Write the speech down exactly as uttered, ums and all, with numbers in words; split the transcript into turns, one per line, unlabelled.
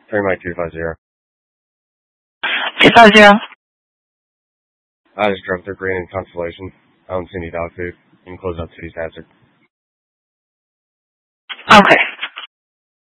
Three Mike two five zero.
two five zero.
I just drove through Green and Constellation. I don't see any dog food. You can close out City's Hazard.
Okay.